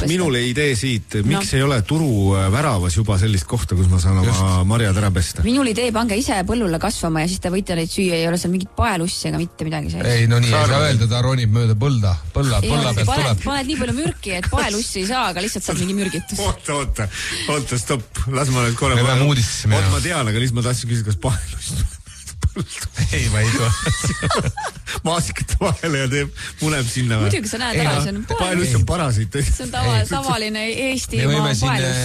minule idee siit, miks ei ole turu väravas juba sellist kohta, kus ma saan oma marjad ära pesta? Minul idee, pange ise põllule kasvama ja siis te võite neid süüa, ei ole seal mingit paelussi ega mitte midagi sees. Ei, no nii ei saa öelda, ta ronib mööda põlla pealt tuleb. Paned nii palju mürki, et paelussi ei saa, aga lihtsalt saab mingi mürgitus. Oota, stopp, las ma nüüd korra. Ma tean, aga lihtsalt ma tahtsin küsida, kas paelussi ei, ma ei tule. Maasikate vahele ja muneb sinna. Muidugi sa näed ära, see on paelus on parasiit. See on tavaline Eestimaa paelus.